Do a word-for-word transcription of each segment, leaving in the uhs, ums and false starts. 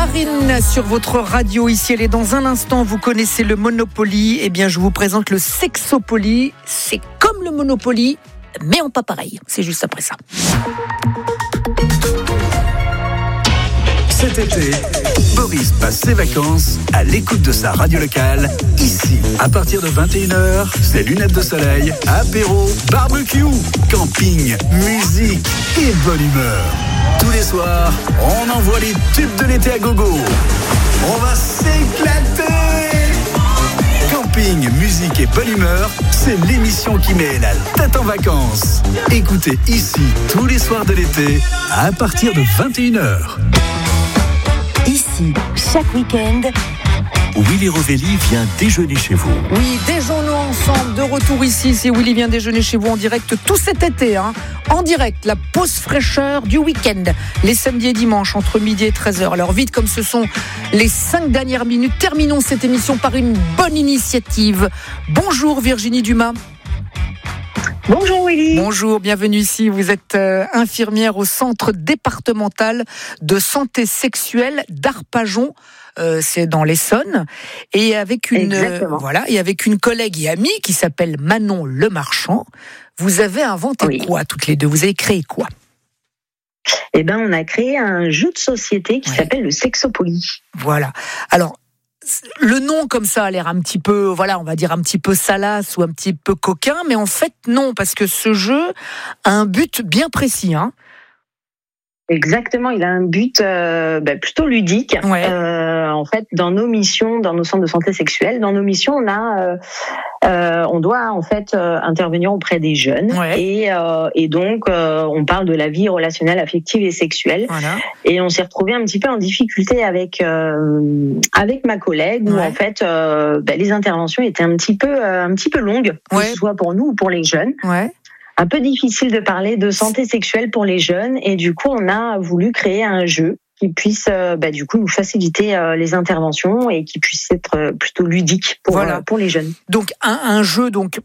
Marine sur votre radio, ici elle est dans un instant. Vous connaissez le Monopoly, eh bien je vous présente le Sexopoly. C'est comme le Monopoly, mais en pas pareil. C'est juste après ça. Cet été, Boris passe ses vacances à l'écoute de sa radio locale. Ici, à partir de vingt et une heures, c'est lunettes de soleil, apéro, barbecue, camping, musique et bonne humeur. Tous les soirs, on envoie les tubes de l'été à gogo. On va s'éclater. Camping, musique et bonne humeur, c'est l'émission qui met la tête en vacances. Écoutez ici tous les soirs de l'été à partir de vingt et une heures. Ici, chaque week-end, Willy Rovelli vient déjeuner chez vous. Oui, déjeunons ensemble, de retour ici. C'est Willy vient déjeuner chez vous en direct tout cet été. Hein. En direct, la pause fraîcheur du week-end. Les samedis et dimanches, entre midi et treize heures. Alors vite, comme ce sont les cinq dernières minutes, terminons cette émission par une bonne initiative. Bonjour Virginie Dumas. Bonjour Willy. Bonjour, bienvenue ici. Vous êtes euh, infirmière au centre départemental de santé sexuelle d'Arpajon. Euh, c'est dans l'Essonne. Et avec une euh, voilà, et avec une collègue et amie qui s'appelle Manon Lemarchand, vous avez inventé oui. quoi toutes les deux? Vous avez créé quoi? Eh ben, on a créé un jeu de société qui ouais. s'appelle le Sexopoly. Voilà. Alors. Le nom comme ça a l'air un petit peu, voilà, on va dire un petit peu salace ou un petit peu coquin, mais en fait non, parce que ce jeu a un but bien précis, hein. Exactement, il a un but euh, bah, plutôt ludique. Ouais. Euh, en fait, dans nos missions, dans nos centres de santé sexuelle, dans nos missions, on a, euh, euh, on doit en fait euh, intervenir auprès des jeunes, ouais. et, euh, et donc euh, on parle de la vie relationnelle, affective et sexuelle. Voilà. Et on s'est retrouvé un petit peu en difficulté avec euh, avec ma collègue, ouais. où en fait euh, bah, les interventions étaient un petit peu euh, un petit peu longues, ouais. que ce soit pour nous ou pour les jeunes. Ouais. Un peu difficile de parler de santé sexuelle pour les jeunes, et du coup on a voulu créer un jeu qui puisse euh, bah, du coup nous faciliter euh, les interventions et qui puisse être plutôt ludique pour voilà. euh, pour les jeunes. Donc un, un jeu donc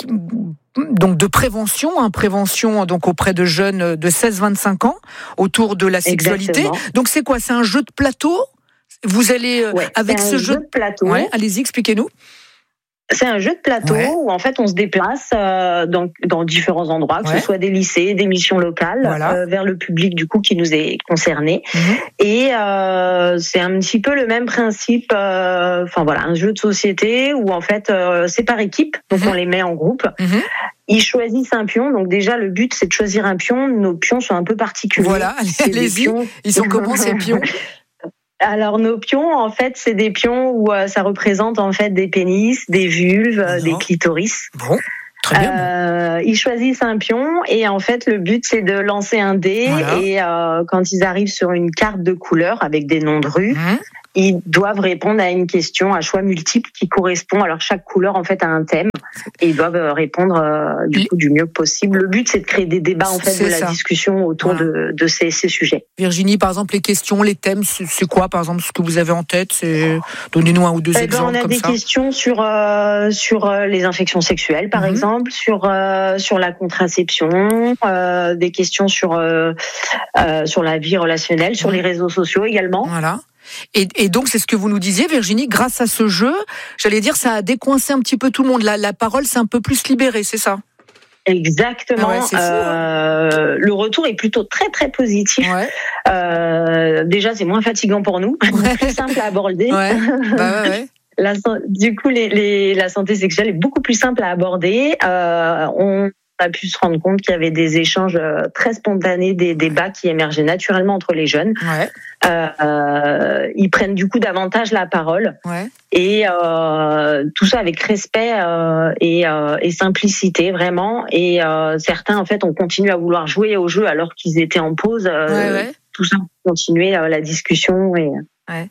donc de prévention, hein, prévention donc auprès de jeunes de seize à vingt-cinq ans autour de la sexualité. Exactement. Donc c'est quoi? C'est un jeu de plateau? Vous allez euh, ouais, avec ce jeu de plateau. Ouais, allez-y, expliquez-nous. C'est un jeu de plateau ouais. où en fait on se déplace euh, dans, dans différents endroits, que ouais. ce soit des lycées, des missions locales, voilà. euh, vers le public du coup qui nous est concerné. Mmh. Et euh, c'est un petit peu le même principe. Euh, enfin voilà, un jeu de société où en fait euh, c'est par équipe, donc mmh. on les met en groupe. Mmh. Ils choisissent un pion, donc déjà le but c'est de choisir un pion. Nos pions sont un peu particuliers. Voilà, allez-y. Pions... Ils sont comment ces pions? Alors nos pions, en fait, c'est des pions où euh, ça représente en fait des pénis, des vulves, euh, des clitoris. Bon, très bien. Euh, ils choisissent un pion et en fait le but c'est de lancer un dé voilà. et euh, quand ils arrivent sur une carte de couleur avec des noms de rues, mmh. ils doivent répondre à une question à choix multiple qui correspond. Alors chaque couleur en fait a un thème et ils doivent répondre euh, du coup du mieux possible. Le but c'est de créer des débats en fait c'est de la ça. discussion autour voilà. de, de ces, ces sujets. Virginie, par exemple, les questions, les thèmes, c'est, c'est quoi par exemple ce que vous avez en tête? C'est donnez-nous un ou deux eh exemples ben, comme ça. On a des questions sur euh, sur euh, les infections sexuelles par mm-hmm. exemple, sur euh, sur la contraception, euh, des questions sur euh, euh, sur la vie relationnelle, sur mm-hmm. les réseaux sociaux également. Voilà. Et, et donc, c'est ce que vous nous disiez, Virginie, grâce à ce jeu, j'allais dire, ça a décoincé un petit peu tout le monde. La, la parole s'est un peu plus libérée, c'est ça? Exactement. Ah ouais, c'est fou, euh, hein. Le retour est plutôt très très positif. Ouais. Euh, déjà, c'est moins fatigant pour nous, ouais. plus simple à aborder. Ouais. Bah ouais, ouais. La, du coup, les, les, la santé sexuelle est beaucoup plus simple à aborder. Euh, on a pu se rendre compte qu'il y avait des échanges très spontanés, des débats qui émergeaient naturellement entre les jeunes. Ouais. Euh, euh, ils prennent du coup davantage la parole ouais. et euh, tout ça avec respect euh, et, euh, et simplicité vraiment. Et euh, certains en fait ont continué à vouloir jouer au jeu alors qu'ils étaient en pause. Euh, ouais, ouais. Tout ça pour continuer euh, la discussion et. Ouais.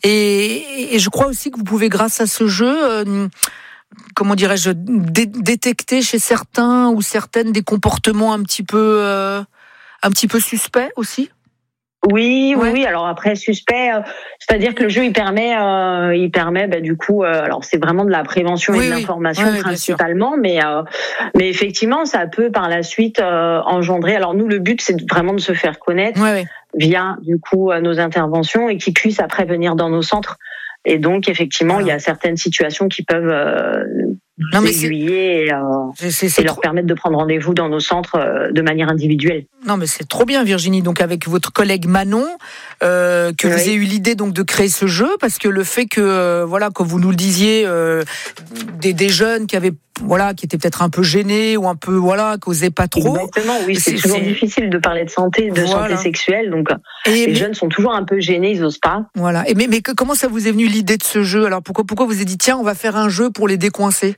Et, et je crois aussi que vous pouvez grâce à ce jeu. Euh, Comment dirais-je, dé- détecter chez certains ou certaines des comportements un petit peu, euh, un petit peu suspects aussi? Oui, Ouais. oui, oui. Alors après, suspect, euh, c'est-à-dire que le jeu, il permet, euh, il permet, bah, du coup, euh, alors c'est vraiment de la prévention Oui, et de oui. l'information Ouais, ouais, bien sûr. principalement, mais, euh, mais effectivement, ça peut par la suite euh, engendrer. Alors nous, le but, c'est vraiment de se faire connaître Ouais, ouais. via, du coup, euh, nos interventions et qu'ils puissent après venir dans nos centres. Et donc, effectivement, Voilà. il y a certaines situations qui peuvent euh, Non, mais nous c'est- aiguiller et, euh, C'est, c'est, et c'est leur trop... permettre de prendre rendez-vous dans nos centres euh, de manière individuelle. Non, mais c'est trop bien, Virginie. Donc, avec votre collègue Manon, euh, que Oui. vous ayez eu l'idée donc de créer ce jeu, parce que le fait que, euh, voilà, comme vous nous le disiez, euh, des, des jeunes qui avaient, voilà, qui étaient peut-être un peu gênés ou un peu, voilà, qui n'osaient pas trop. Exactement, oui, c'est, C'est- toujours c'est- difficile de parler de santé, de Voilà. santé sexuelle, donc Et les mais- jeunes sont toujours un peu gênés, ils osent pas. Voilà. Et mais, mais que- comment ça vous est venu l'idée de ce jeu? Alors, pourquoi, pourquoi vous avez dit, tiens, on va faire un jeu pour les décoincer?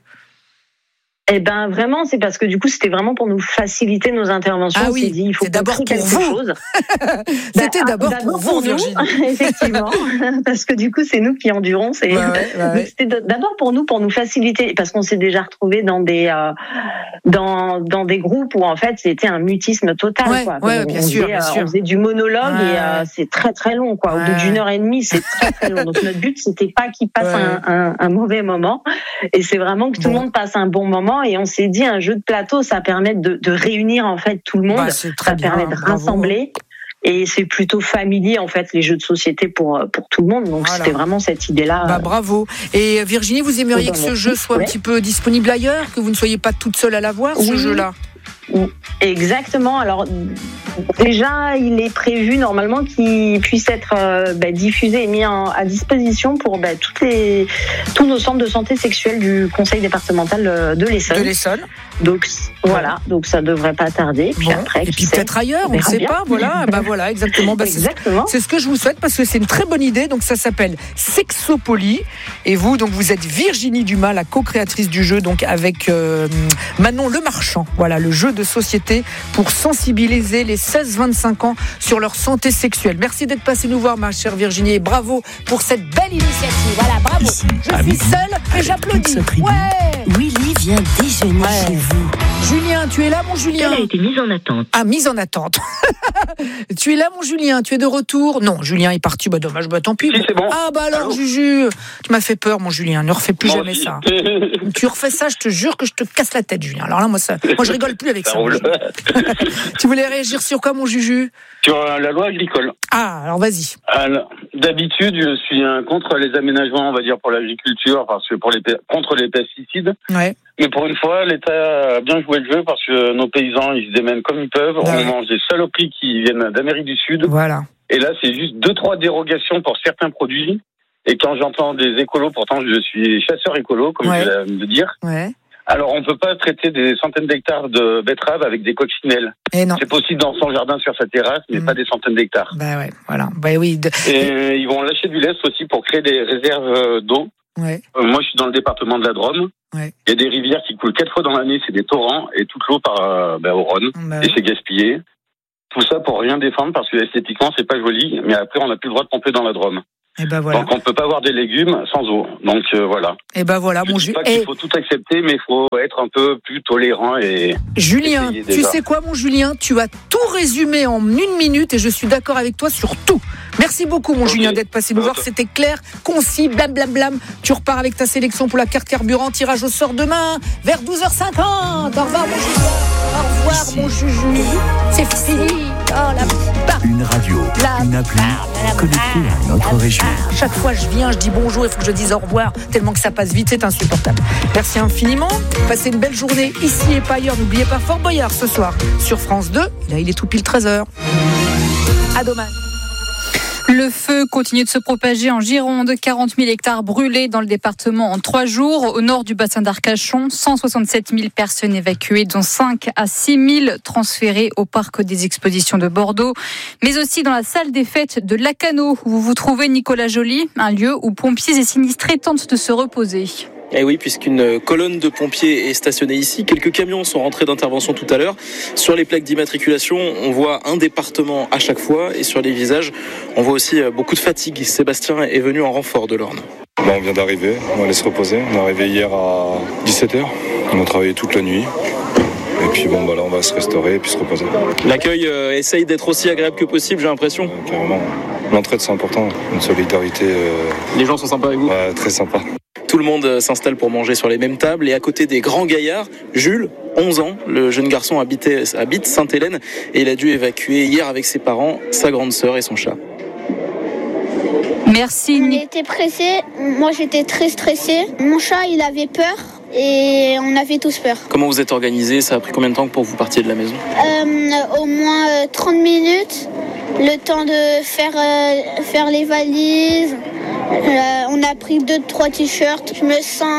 Eh ben vraiment, c'est parce que du coup, c'était vraiment pour nous faciliter nos interventions. Ah on oui, s'est dit, il faut c'est d'abord qu'on crée pour quelque vous. chose. C'était Bah, d'abord, d'abord pour vous, nous, Virginie. effectivement, parce que du coup, c'est nous qui endurons. C'est... Ouais, ouais, ouais, Donc, ouais. c'était d'abord pour nous, pour nous faciliter, parce qu'on s'est déjà retrouvés dans des euh, dans dans des groupes où en fait c'était un mutisme total. Ouais, quoi. ouais, on, bien on sûr, faisait, bien euh, sûr. on faisait du monologue Ouais, et euh, ouais. c'est très très long. Quoi. Au Ouais. bout d'une heure et demie, c'est très très long. Donc notre but, c'était pas qu'ils passent Ouais. un, un, un mauvais moment, et c'est vraiment que tout Bon. le monde passe un bon moment. Et on s'est dit, un jeu de plateau, ça permet de, de réunir en fait tout le monde, Bah, c'est très ça bien, permet de bravo. rassembler. Et c'est plutôt familier en fait les jeux de société pour pour tout le monde. Donc Voilà. c'était vraiment cette idée-là. Bah, bravo. Et Virginie, vous aimeriez dans que ce mon jeu site, soit un ouais. petit peu disponible ailleurs, que vous ne soyez pas toute seule à l'avoir, ce Oui. jeu-là? Exactement. Alors déjà, il est prévu normalement qu'il puisse être euh, bah, diffusé et mis en, à disposition pour bah, toutes les, tous nos centres de santé sexuelle du Conseil départemental euh, de l'Essonne. De l'Essonne. Donc voilà, donc ça devrait pas tarder. Puis Bon. après, Et qui puis sait, peut-être ailleurs, on ne verra sait bien. pas. Voilà, bah voilà, exactement. Bah, c'est- Exactement. C'est ce que je vous souhaite parce que c'est une très bonne idée. Donc ça s'appelle Sexopoly. Et vous, donc vous êtes Virginie Dumas, la co-créatrice du jeu, donc avec euh, Manon Lemarchand. Voilà, le jeu de société pour sensibiliser les seize vingt-cinq ans sur leur santé sexuelle. Merci d'être passée nous voir, ma chère Virginie, et bravo pour cette belle initiative. Voilà, bravo. Ici, Je à suis midi, seule et avec j'applaudis. toute sa tribu. Ouais. Willy vient déjeuner Ouais. chez vous. Julien, tu es là, mon Julien? Elle a été mise en attente. Ah, mise en attente. Tu es là, mon Julien? Tu es de retour? Non, Julien est parti. Bah, dommage, bah, tant pis. Si, c'est bon. Ah, bah alors, Allô Juju, tu m'as fait peur, mon Julien. Ne refais plus Moi jamais aussi. ça. Tu refais ça, je te jure que je te casse la tête, Julien. Alors là, moi, ça, moi je rigole plus avec ça. Ça roule. Tu voulais réagir sur quoi, mon Juju? Sur euh, la loi agricole. Ah, alors vas-y. Alors, d'habitude, je suis euh, contre les aménagements, on va dire, pour l'agriculture, parce que pour les pe- contre les pesticides. Ouais. Mais pour une fois, l'État a bien joué le jeu parce que nos paysans, ils se démènent comme ils peuvent. Ouais. On mange des saloperies qui viennent d'Amérique du Sud. Voilà. Et là, c'est juste deux, trois dérogations pour certains produits. Et quand j'entends des écolos, pourtant je suis chasseur écolo, comme Ouais. je viens de dire. Ouais. Alors, on peut pas traiter des centaines d'hectares de betteraves avec des coccinelles. Et non. C'est possible dans son jardin, sur sa terrasse, mais Mm. pas des centaines d'hectares. Bah ouais, voilà. Bah oui. de- Et ils vont lâcher du lest aussi pour créer des réserves euh, d'eau. Ouais. Euh, moi, je suis dans le département de la Drôme. Ouais. Il y a des rivières qui coulent quatre fois dans l'année, c'est des torrents, et toute l'eau part euh, ben, au Rhône, Bah et ouais. c'est gaspillé. Tout ça pour rien défendre, parce que esthétiquement, c'est pas joli, mais après, on n'a plus le droit de pomper dans la Drôme. Et bah voilà. Donc, on peut pas avoir des légumes sans eau. Donc, euh, voilà. Et bah voilà, Je mon dis Julien. pas qu'il faut tout accepter, mais il faut être un peu plus tolérant et... Julien, Essayez tu déjà. sais quoi, mon Julien? Tu as tout résumé en une minute et je suis d'accord avec toi sur tout. Merci beaucoup, mon Ok. Julien, d'être passé nous voir. Ok. C'était clair, concis, blablablam. Tu repars avec ta sélection pour la carte carburant. Tirage au sort demain vers douze heures cinquante. Au revoir, mon Julien. Au revoir, mon Juju. C'est fini. Oh, la barre. Une radio, La une appli, connectée à notre région. Chaque fois je viens, je dis bonjour, il faut que je dise au revoir, tellement que ça passe vite, c'est insupportable. Merci infiniment, passez une belle journée ici et pas ailleurs. N'oubliez pas Fort Boyard ce soir sur France deux. Là, il est tout pile treize heures. À demain. Le feu continue de se propager en Gironde. quarante mille hectares brûlés dans le département en trois jours. Au nord du bassin d'Arcachon, cent soixante-sept mille personnes évacuées, dont cinq à six mille transférées au parc des expositions de Bordeaux. Mais aussi dans la salle des fêtes de Lacanau, où vous vous trouvez, Nicolas Joly, un lieu où pompiers et sinistrés tentent de se reposer. Eh oui, puisqu'une colonne de pompiers est stationnée ici. Quelques camions sont rentrés d'intervention tout à l'heure. Sur les plaques d'immatriculation, on voit un département à chaque fois. Et sur les visages, on voit aussi beaucoup de fatigue. Sébastien est venu en renfort de l'Orne. Bon, on vient d'arriver, on va aller se reposer. On est arrivé hier à dix-sept heures. On a travaillé toute la nuit. Et Et puis bon, bah là, on va se restaurer et puis se reposer. L'accueil euh, essaye d'être aussi agréable que possible, j'ai l'impression. Euh, carrément. L'entraide, c'est important. Une solidarité. Euh... Les gens sont sympas avec vous ? Ouais, très sympa. Tout le monde s'installe pour manger sur les mêmes tables et à côté des grands gaillards, Jules, onze ans, le jeune garçon habitait, habite Sainte-Hélène et il a dû évacuer hier avec ses parents, sa grande sœur et son chat. Merci. On était pressés, moi j'étais très stressée. Mon chat il avait peur et on avait tous peur. Comment vous êtes organisés ? Ça a pris combien de temps pour que vous partiez de la maison ? euh, Au moins euh, trente minutes, le temps de faire, euh, faire les valises. Euh, on a pris deux, trois t-shirts. Je me sens,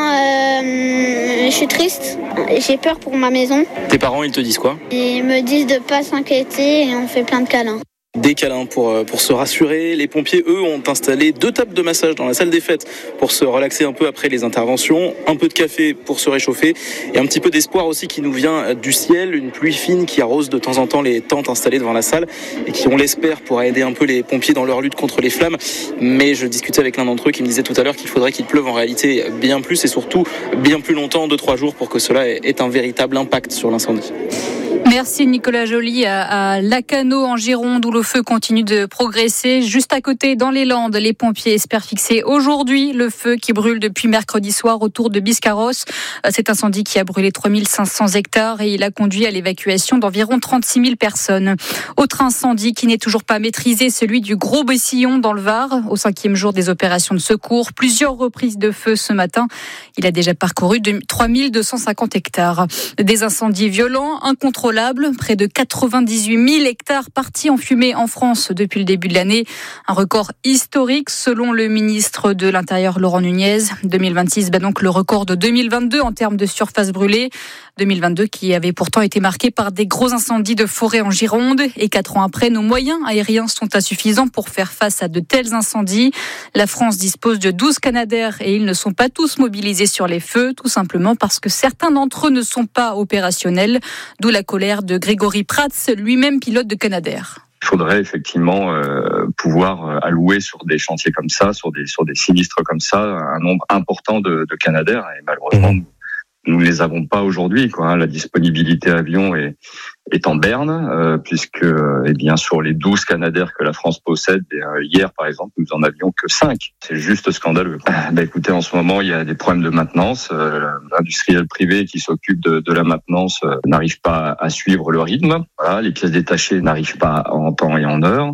euh, je suis triste. J'ai peur pour ma maison. Tes parents, ils te disent quoi ? Ils me disent de pas s'inquiéter et on fait plein de câlins. Des câlins pour, pour se rassurer. Les pompiers, eux, ont installé deux tables de massage dans la salle des fêtes pour se relaxer un peu après les interventions. Un peu de café pour se réchauffer. Et un petit peu d'espoir aussi qui nous vient du ciel. Une pluie fine qui arrose de temps en temps les tentes installées devant la salle et qui, on l'espère, pourra aider un peu les pompiers dans leur lutte contre les flammes. Mais je discutais avec l'un d'entre eux qui me disait tout à l'heure qu'il faudrait qu'il pleuve en réalité bien plus et surtout bien plus longtemps, deux, trois jours, pour que cela ait un véritable impact sur l'incendie. Merci Nicolas Joly à, à Lacanau en Gironde où le feu continue de progresser. Juste à côté, dans les Landes, les pompiers espèrent fixer aujourd'hui le feu qui brûle depuis mercredi soir autour de Biscarrosse. Cet incendie qui a brûlé trois mille cinq cents hectares et il a conduit à l'évacuation d'environ trente-six mille personnes. Autre incendie qui n'est toujours pas maîtrisé, celui du Gros Bessillon dans le Var. Au cinquième jour des opérations de secours, plusieurs reprises de feu ce matin. Il a déjà parcouru trois mille deux cent cinquante hectares. Des incendies violents, incontrôlables. Près de quatre-vingt-dix-huit mille hectares partis en fumée en France depuis le début de l'année. Un record historique selon le ministre de l'Intérieur Laurent Nunez. deux mille vingt-six bat donc le record de deux mille vingt-deux en termes de surface brûlée. deux mille vingt-deux qui avait pourtant été marqué par des gros incendies de forêt en Gironde. Et quatre ans après, nos moyens aériens sont insuffisants pour faire face à de tels incendies. La France dispose de douze Canadair et ils ne sont pas tous mobilisés sur les feux, tout simplement parce que certains d'entre eux ne sont pas opérationnels. D'où la colère de Grégory Prats, lui-même pilote de Canadair. Il faudrait effectivement euh, pouvoir allouer sur des chantiers comme ça, sur des sur des sinistres comme ça, un nombre important de, de Canadair. Et malheureusement, mmh. nous ne les avons pas aujourd'hui, quoi. Hein. La disponibilité avion est est en berne, euh, puisque eh bien sur les douze Canadair que la France possède, eh, hier par exemple, nous en avions que cinq. C'est juste scandaleux. Bah, écoutez, en ce moment, il y a des problèmes de maintenance. Euh, l'industriel privé qui s'occupe de, de la maintenance euh, n'arrive pas à suivre le rythme. Voilà, les pièces détachées n'arrivent pas en temps et en heure.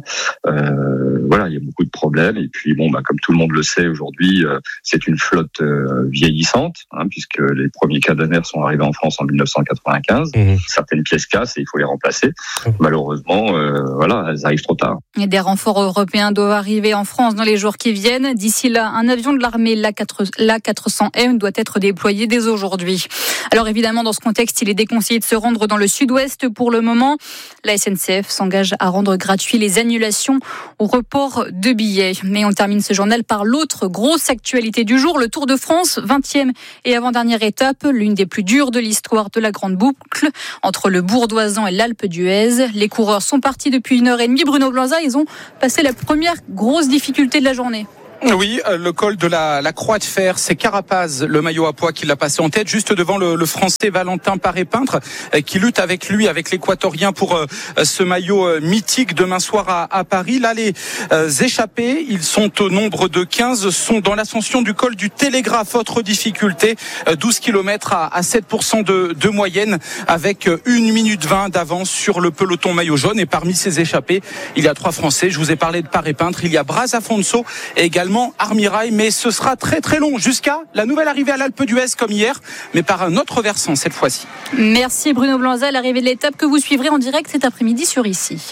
Euh, voilà, il y a beaucoup de problèmes. Et puis bon, bah comme tout le monde le sait aujourd'hui, euh, c'est une flotte euh, vieillissante, hein, puisque les premiers Canadair sont arrivés en France en dix-neuf cent quatre-vingt-quinze. Mmh. Certaines pièces cassent et il faut les remplacer. Malheureusement, euh, voilà, elles arrivent trop tard. Et des renforts européens doivent arriver en France dans les jours qui viennent. D'ici là, un avion de l'armée, l'A quatre cents M, doit être déployé dès aujourd'hui. Alors évidemment, dans ce contexte, il est déconseillé de se rendre dans le sud-ouest pour le moment. La S N C F s'engage à rendre gratuit les annulations au report de billets. Mais on termine ce journal par l'autre grosse actualité du jour, le Tour de France, vingtième et avant-dernière étape, l'une des plus dures de l'histoire de la Grande Boucle, entre le Bourdoisan et l'Alpe d'Huez. Les coureurs sont partis depuis une heure et demie. Bruno Blanza, ils ont passé la première grosse difficulté de la journée. Oui, le col de la, la Croix de Fer, c'est Carapaz, le maillot à pois, qui l'a passé en tête, juste devant le, le Français Valentin Paré-Peintre, qui lutte avec lui, avec l'Équatorien, pour euh, ce maillot euh, mythique demain soir à, à Paris. Là, les euh, échappés, ils sont au nombre de quinze, sont dans l'ascension du col du Télégraphe. Autre difficulté, euh, douze kilomètres à, à sept pour cent de, de moyenne, avec une minute vingt d'avance sur le peloton maillot jaune. Et parmi ces échappés, il y a trois Français. Je vous ai parlé de Paré-Peintre, il y a Braz Afonso et également Armirail, mais ce sera très très long jusqu'à la nouvelle arrivée à l'Alpe d'Huez comme hier, mais par un autre versant cette fois-ci. Merci Bruno Blanza, l'arrivée de l'étape que vous suivrez en direct cet après-midi sur Ici.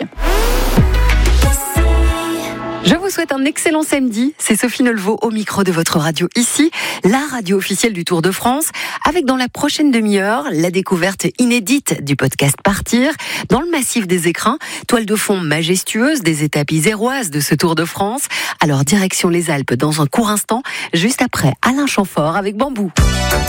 Je vous souhaite un excellent samedi. C'est Sophie Nelvaux au micro de votre radio Ici, la radio officielle du Tour de France, avec dans la prochaine demi-heure la découverte inédite du podcast Partir dans le massif des Écrins, toile de fond majestueuse des étapes iséroises de ce Tour de France. Alors direction les Alpes dans un court instant, juste après Alain Chamfort avec Bambou.